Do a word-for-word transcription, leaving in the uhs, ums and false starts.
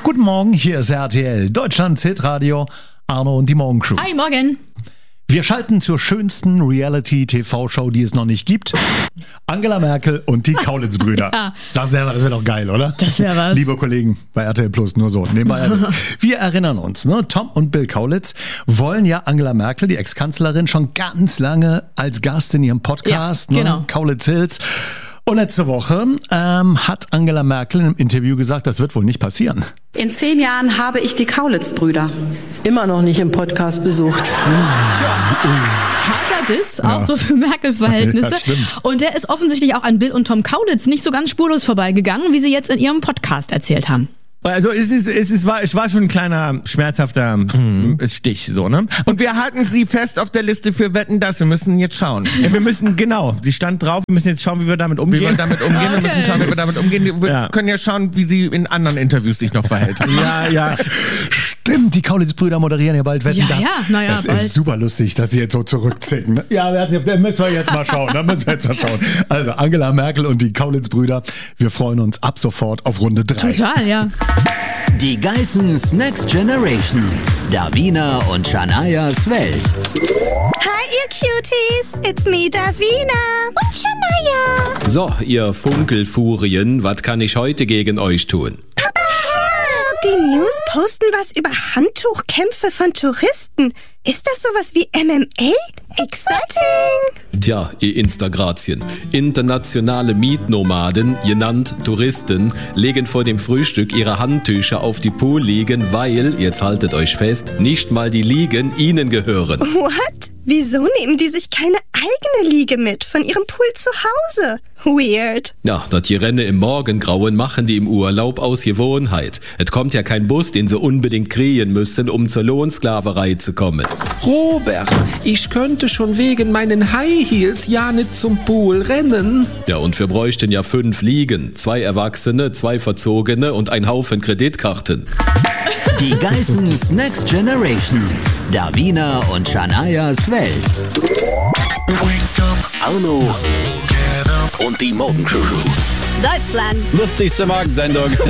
Guten Morgen, hier ist R T L, Deutschlands Hitradio, Arno und die Morgencrew. Hi, morgen. Wir schalten zur schönsten Reality-T V-Show, die es noch nicht gibt. Angela Merkel und die Kaulitz-Brüder. Ja. Sag selber, das wäre doch geil, oder? Das wäre was. Liebe Kollegen bei R T L Plus, nur so, nebenbei erwähnt. Wir erinnern uns, ne? Tom und Bill Kaulitz wollen ja Angela Merkel, die Ex-Kanzlerin, schon ganz lange als Gast in ihrem Podcast, ja, genau. ne? Kaulitz Hills. Und letzte Woche ähm, hat Angela Merkel im Interview gesagt, das wird wohl nicht passieren. In zehn Jahren habe ich die Kaulitz-Brüder immer noch nicht im Podcast besucht. Harter Diss, auch so für Merkel-Verhältnisse. Ja, stimmt. Und der ist offensichtlich auch an Bill und Tom Kaulitz nicht so ganz spurlos vorbeigegangen, wie sie jetzt in ihrem Podcast erzählt haben. Also es ist, es ist, war, es war schon ein kleiner schmerzhafter mhm. Stich, so, ne? Und wir hatten sie fest auf der Liste für Wetten, dass wir müssen jetzt schauen. Ja, wir müssen, genau, sie stand drauf, wir müssen jetzt schauen, wie wir damit umgehen. Wie wir damit umgehen, okay. wir müssen schauen, wie wir damit umgehen. Wir ja. können ja schauen, wie sie in anderen Interviews sich noch verhält. Ja, ja. Stimmt, die Kaulitz-Brüder moderieren ja bald Wetten, ja, dass. Ja, naja, das bald. ist super lustig, dass sie jetzt so zurückzicken. Ne? Ja, wir hatten, da müssen wir jetzt mal schauen, da müssen wir jetzt mal schauen. Also Angela Merkel und die Kaulitz-Brüder, wir freuen uns ab sofort auf Runde drei. Total, ja. Die Geissens Next Generation. Davina und Shanayas Welt. Hi, ihr Cuties. It's me, Davina. Und Shanaya. So, ihr Funkelfurien, was kann ich heute gegen euch tun? Die News posten was über Handtuchkämpfe von Touristen. Ist das sowas wie M M A? Exciting! Tja, ihr Instagrazien. Internationale Mietnomaden, genannt Touristen, legen vor dem Frühstück ihre Handtücher auf die Poolliegen, weil, jetzt haltet euch fest, nicht mal die Liegen ihnen gehören. What? Wieso nehmen die sich keine eigene Liege mit von ihrem Pool zu Hause? Weird. Ja, das Gerenne im Morgengrauen machen die im Urlaub aus Gewohnheit. Es kommt ja kein Bus, den sie unbedingt kriegen müssen, um zur Lohnsklaverei zu kommen. Robert, ich könnte schon wegen meinen High Heels ja nicht zum Pool rennen. Ja, und wir bräuchten ja fünf Liegen, zwei Erwachsene, zwei Verzogene und ein Haufen Kreditkarten. Die Geissens Next Generation. Davina und Shanayas Welt. Arno und die Morgencrew. Deutschland. Lustigste Morgensendung.